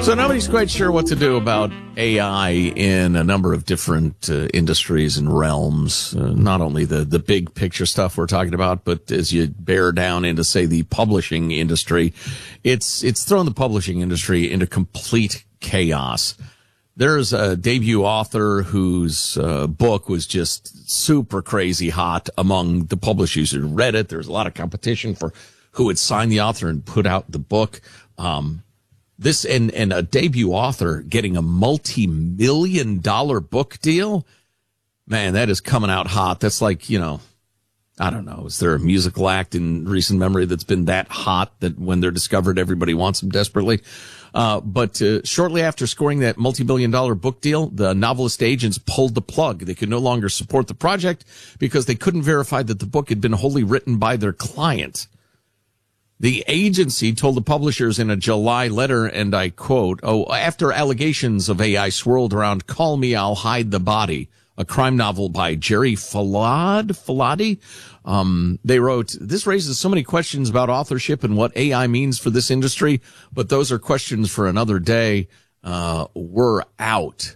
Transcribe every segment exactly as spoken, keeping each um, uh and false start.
So nobody's quite sure what to do about A I in a number of different uh, industries and realms. Uh, not only the, the big picture stuff we're talking about, but as you bear down into, say, the publishing industry, it's it's thrown the publishing industry into complete chaos. There's a debut author whose uh, book was just super crazy hot among the publishers who read it. There's a lot of competition for who would sign the author and put out the book. Um, this and, and a debut author getting a multi-million dollar book deal. Man, that is coming out hot. That's like, you know, I don't know. Is there a musical act in recent memory that's been that hot that when they're discovered, everybody wants them desperately? Uh, but uh, shortly after scoring that multi-million dollar book deal, the novelist agents pulled the plug. They could no longer support the project because they couldn't verify that the book had been wholly written by their client. The agency told the publishers in a July letter, and I quote, "Oh, after allegations of A I swirled around Call Me, I'll Hide the Body, a crime novel by Jerry Falad, Faladi, um, they wrote, this raises so many questions about authorship and what A I means for this industry, but those are questions for another day. Uh, we're out."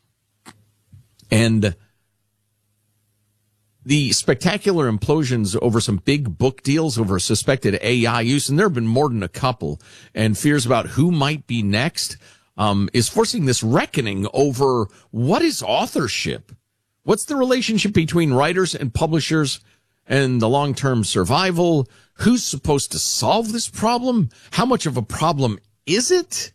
And the spectacular implosions over some big book deals over suspected A I use, and there have been more than a couple, and fears about who might be next, um, is forcing this reckoning over what is authorship? What's the relationship between writers and publishers and the long-term survival? Who's supposed to solve this problem? How much of a problem is it?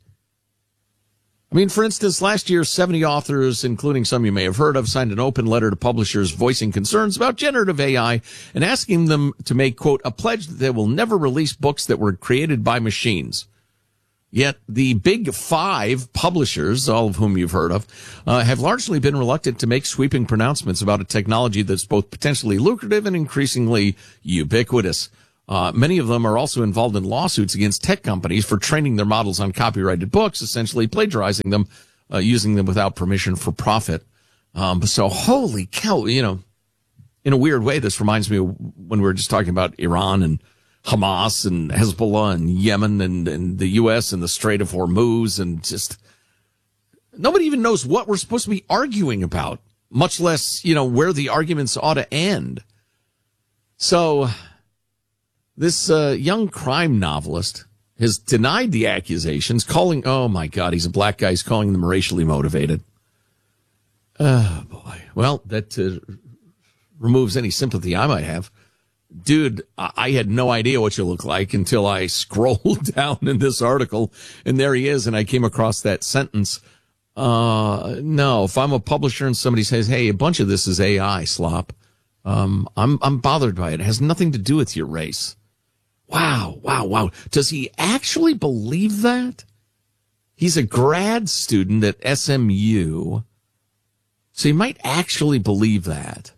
I mean, for instance, last year, seventy authors, including some you may have heard of, signed an open letter to publishers voicing concerns about generative A I and asking them to make, quote, a pledge that they will never release books that were created by machines. Yet the big five publishers, all of whom you've heard of, uh, have largely been reluctant to make sweeping pronouncements about a technology that's both potentially lucrative and increasingly ubiquitous. Uh, many of them are also involved in lawsuits against tech companies for training their models on copyrighted books, essentially plagiarizing them, uh, using them without permission for profit. Um, so holy cow, you know, in a weird way, this reminds me of when we were just talking about Iran and Hamas and Hezbollah and Yemen and, and the U S and the Strait of Hormuz, and just nobody even knows what we're supposed to be arguing about, much less, you know, where the arguments ought to end. So this uh, young crime novelist has denied the accusations, calling, oh my God, he's a black guy, he's calling them racially motivated. Oh boy. Well, that uh, removes any sympathy I might have. Dude, I had no idea what you look like until I scrolled down in this article, and there he is, and I came across that sentence. Uh, no, if I'm a publisher and somebody says, hey, a bunch of this is A I slop, um, I'm, I'm bothered by it. It has nothing to do with your race. Wow, wow, wow. Does he actually believe that? He's a grad student at S M U, so he might actually believe that.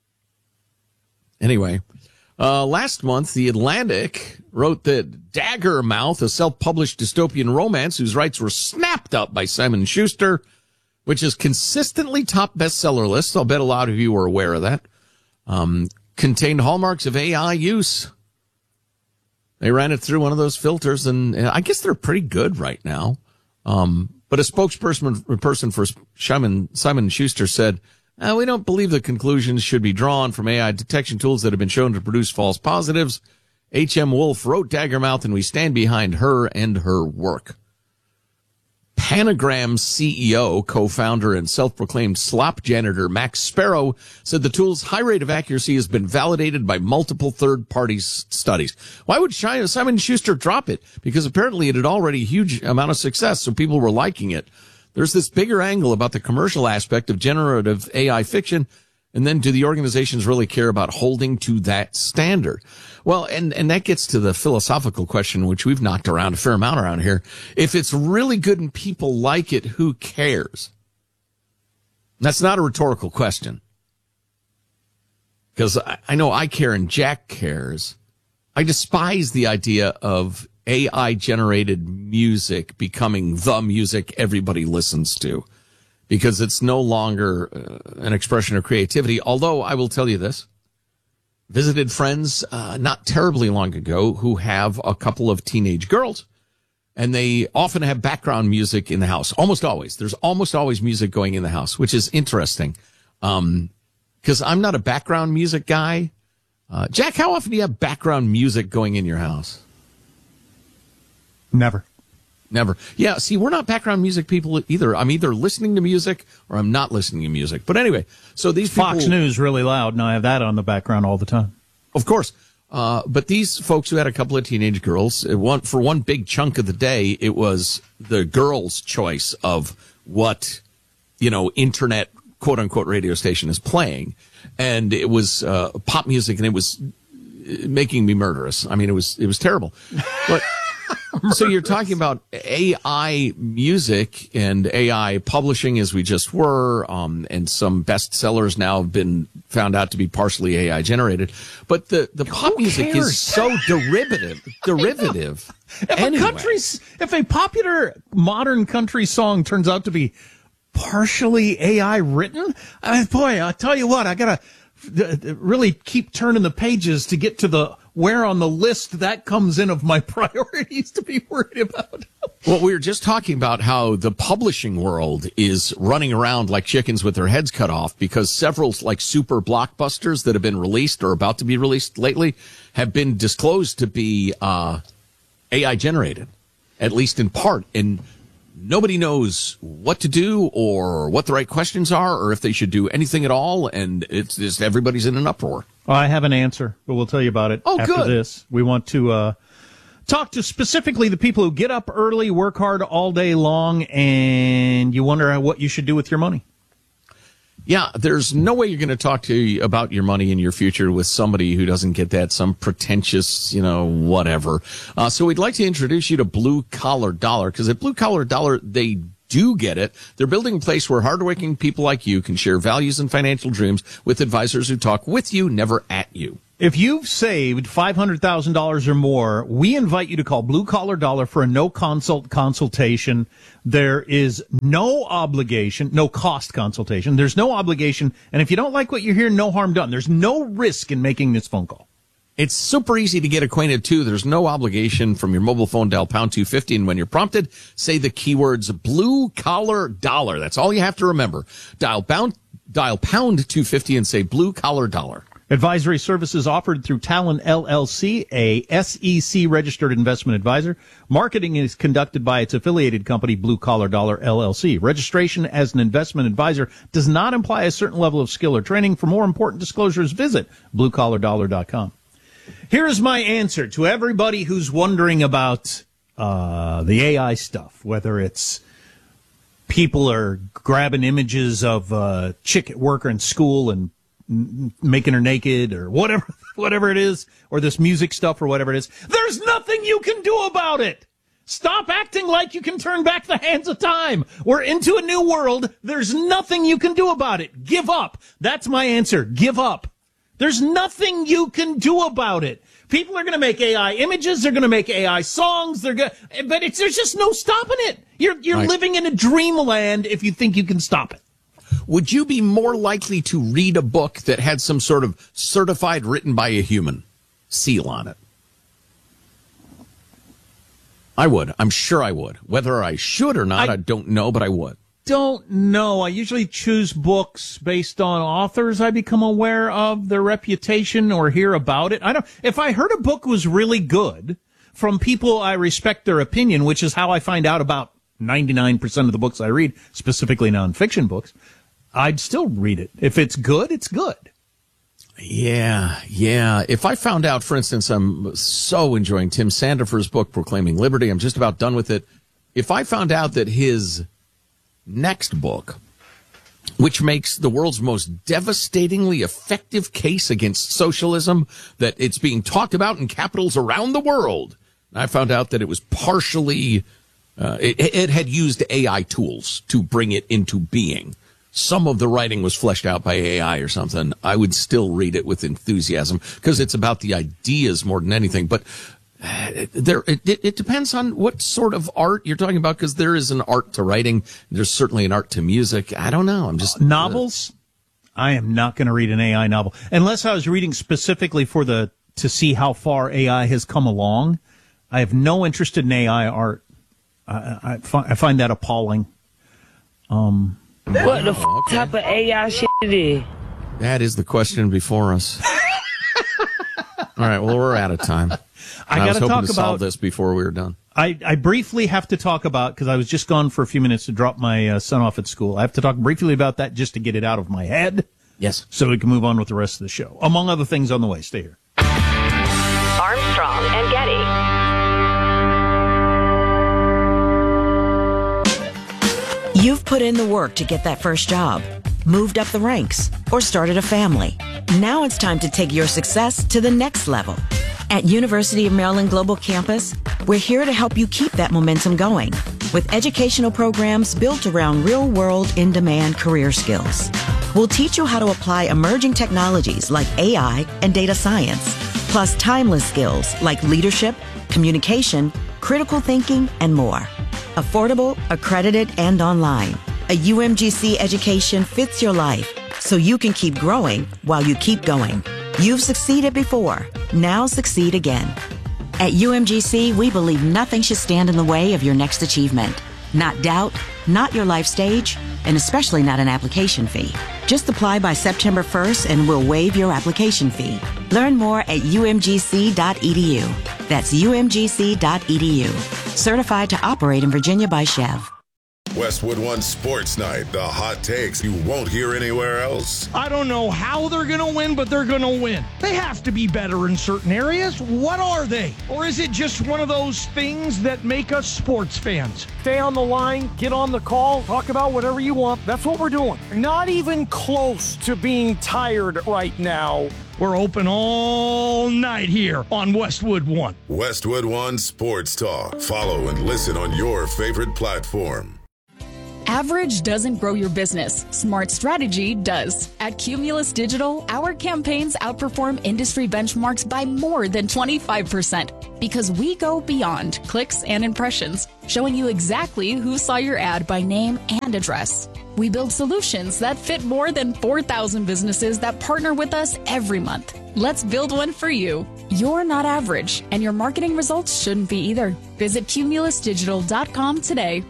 Anyway. Uh, last month, The Atlantic wrote that Daggermouth, a self-published dystopian romance whose rights were snapped up by Simon and Schuster, which is consistently top bestseller lists, I'll bet a lot of you are aware of that, um, contained hallmarks of A I use. They ran it through one of those filters, and, and I guess they're pretty good right now. Um, but a spokesperson person for Simon, Simon and Schuster said, Uh, we don't believe the conclusions should be drawn from A I detection tools that have been shown to produce false positives. H M. Wolf wrote Daggermouth, and we stand behind her and her work. Panagram C E O, co-founder, and self-proclaimed slop janitor Max Sparrow said the tool's high rate of accuracy has been validated by multiple third-party studies. Why would Simon and Schuster drop it? Because apparently it had already a huge amount of success, so people were liking it. There's this bigger angle about the commercial aspect of generative A I fiction, and then do the organizations really care about holding to that standard? Well, and, and that gets to the philosophical question, which we've knocked around a fair amount around here. If it's really good and people like it, who cares? That's not a rhetorical question. Because I, I know I care and Jack cares. I despise the idea of A I-generated music becoming the music everybody listens to, because it's no longer uh, an expression of creativity. Although I will tell you this, visited friends uh, not terribly long ago who have a couple of teenage girls, and they often have background music in the house. Almost always. There's almost always music going in the house, which is interesting. Um, cause I'm not a background music guy. Uh, Jack, how often do you have background music going in your house? Never. Never. Yeah, see, we're not background music people either. I'm either listening to music or I'm not listening to music. But anyway, so these people... Fox News really loud, and I have that on the background all the time. Of course. Uh, but these folks who had a couple of teenage girls, it one, for one big chunk of the day, it was the girls' choice of what, you know, internet, quote-unquote, radio station is playing. And it was uh, pop music, and it was making me murderous. I mean, it was it was terrible. But... So you're talking about A I music and A I publishing, as we just were, um, and some bestsellers now have been found out to be partially A I generated. But the, the pop Who music cares? is so derivative. Derivative. If anyway. a country's, if a popular modern country song turns out to be partially A I written, I, boy, I'll tell you what, I gotta really keep turning the pages to get to the where on the list that comes in of my priorities to be worried about. Well, we were just talking about how the publishing world is running around like chickens with their heads cut off because several like super blockbusters that have been released or about to be released lately have been disclosed to be uh, A I generated, at least in part. And nobody knows what to do or what the right questions are or if they should do anything at all. And it's just everybody's in an uproar. Well, I have an answer, but we'll tell you about it oh, after good. this. We want to uh, talk to specifically the people who get up early, work hard all day long, and you wonder what you should do with your money. Yeah, there's no way you're going to talk to you about your money and your future with somebody who doesn't get that, some pretentious, you know, whatever. Uh, so we'd like to introduce you to Blue Collar Dollar, because at Blue Collar Dollar, they do get it. They're building a place where hardworking people like you can share values and financial dreams with advisors who talk with you, never at you. If you've saved five hundred thousand dollars or more, we invite you to call Blue Collar Dollar for a no-consult consultation. There is no obligation, no cost consultation. There's no obligation. And if you don't like what you hear, no harm done. There's no risk in making this phone call. It's super easy to get acquainted, too. There's no obligation. From your mobile phone, dial pound two fifty, and when you're prompted, say the keywords Blue Collar Dollar. That's all you have to remember. Dial pound, dial pound two fifty and say Blue Collar Dollar. Advisory services offered through Talon L L C, a S E C-registered investment advisor. Marketing is conducted by its affiliated company, Blue Collar Dollar L L C. Registration as an investment advisor does not imply a certain level of skill or training. For more important disclosures, visit blue collar dollar dot com. Here is my answer to everybody who's wondering about uh the A I stuff, whether it's people are grabbing images of a chick at work or in school and making her naked or whatever, whatever it is, or this music stuff or whatever it is. There's nothing you can do about it. Stop acting like you can turn back the hands of time. We're into a new world. There's nothing you can do about it. Give up. That's my answer. Give up. There's nothing you can do about it. People are going to make A I images. They're going to make A I songs. They're going, but it's, there's just no stopping it. You're, you're right. living in a dreamland if you think you can stop it. Would you be more likely to read a book that had some sort of certified written by a human seal on it? I would. I'm sure I would. Whether I should or not, I, I don't know, but I would. Don't know. I usually choose books based on authors I become aware of, their reputation, or hear about it. I don't. If I heard a book was really good from people I respect their opinion, which is how I find out about ninety-nine percent of the books I read, specifically nonfiction books, I'd still read it. If it's good, it's good. Yeah, yeah. If I found out, for instance, I'm so enjoying Tim Sandefur's book, Proclaiming Liberty. I'm just about done with it. If I found out that his next book, which makes the world's most devastatingly effective case against socialism, that it's being talked about in capitals around the world, I found out that it was partially, uh, it, it had used A I tools to bring it into being. Some of the writing was fleshed out by A I or something. I would still read it with enthusiasm because it's about the ideas more than anything. But uh, there, it, it depends on what sort of art you're talking about, because there is an art to writing. There's certainly an art to music. I don't know. I'm just uh, novels. Uh, I am not going to read an A I novel unless I was reading specifically for the to see how far A I has come along. I have no interest in A I art. I, I, fi- I find that appalling. Um, what the f- oh, okay. type of A I shit it is? That is the question before us. All right, well, we're out of time. I, I was got to hoping talk to about solve this before we were done. I, I briefly have to talk about, because I was just gone for a few minutes to drop my uh, son off at school. I have to talk briefly about that just to get it out of my head. Yes. So we can move on with the rest of the show. Among other things on the way. Stay here. Armstrong and Getty. You've put in the work to get that first job, moved up the ranks, or started a family. Now it's time to take your success to the next level. At University of Maryland Global Campus, we're here to help you keep that momentum going with educational programs built around real-world, in-demand career skills. We'll teach you how to apply emerging technologies like A I and data science, plus timeless skills like leadership, communication, critical thinking, and more. Affordable, accredited, and online. A U M G C education fits your life so you can keep growing while you keep going. You've succeeded before. Now succeed again. At U M G C, we believe nothing should stand in the way of your next achievement. Not doubt, not your life stage, and especially not an application fee. Just apply by September first and we'll waive your application fee. Learn more at U M G C dot E D U. That's U M G C dot E D U. Certified to operate in Virginia by Chev. Westwood One Sports Night, the hot takes you won't hear anywhere else. I don't know how they're going to win, but they're going to win. They have to be better in certain areas. What are they? Or is it just one of those things that make us sports fans? Stay on the line, get on the call, talk about whatever you want. That's what we're doing. Not even close to being tired right now. We're open all night here on Westwood One. Westwood One Sports Talk. Follow and listen on your favorite platform. Average doesn't grow your business. Smart strategy does. At Cumulus Digital, our campaigns outperform industry benchmarks by more than twenty-five percent because we go beyond clicks and impressions, showing you exactly who saw your ad by name and address. We build solutions that fit more than four thousand businesses that partner with us every month. Let's build one for you. You're not average, and your marketing results shouldn't be either. Visit cumulus digital dot com today.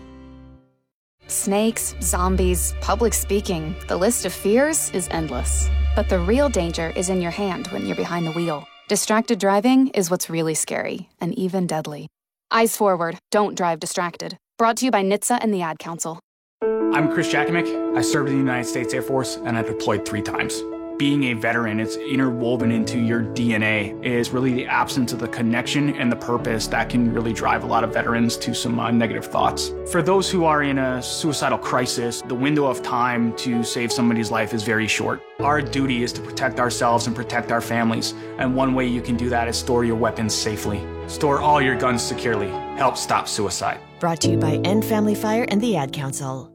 Snakes, zombies, public speaking, the list of fears is endless. But the real danger is in your hand when you're behind the wheel. Distracted driving is what's really scary and even deadly. Eyes forward, don't drive distracted. Brought to you by N H T S A and the Ad Council. I'm Chris Jakimick. I served in the United States Air Force and I deployed three times. Being a veteran, it's interwoven into your D N A, is really the absence of the connection and the purpose that can really drive a lot of veterans to some uh, negative thoughts. For those who are in a suicidal crisis, the window of time to save somebody's life is very short. Our duty is to protect ourselves and protect our families, and one way you can do that is store your weapons safely. Store all your guns securely. Help stop suicide. Brought to you by End Family Fire and the Ad Council.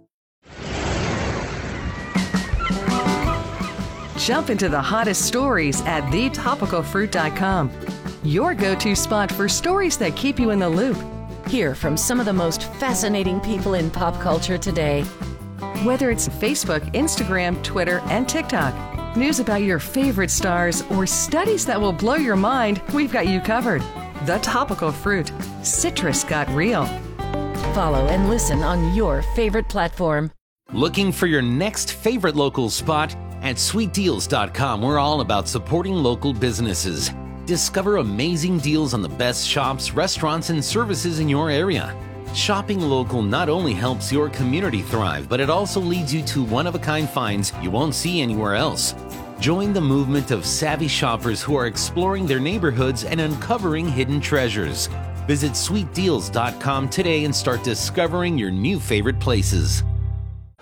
Jump into the hottest stories at the topical fruit dot com. Your go-to spot for stories that keep you in the loop. Hear from some of the most fascinating people in pop culture today. Whether it's Facebook, Instagram, Twitter, and TikTok, news about your favorite stars, or studies that will blow your mind, we've got you covered. The Topical Fruit. Citrus got real. Follow and listen on your favorite platform. Looking for your next favorite local spot? At sweet deals dot com, we're all about supporting local businesses. Discover amazing deals on the best shops, restaurants, and services in your area. Shopping local not only helps your community thrive, but it also leads you to one-of-a-kind finds you won't see anywhere else. Join the movement of savvy shoppers who are exploring their neighborhoods and uncovering hidden treasures. Visit sweet deals dot com today and start discovering your new favorite places.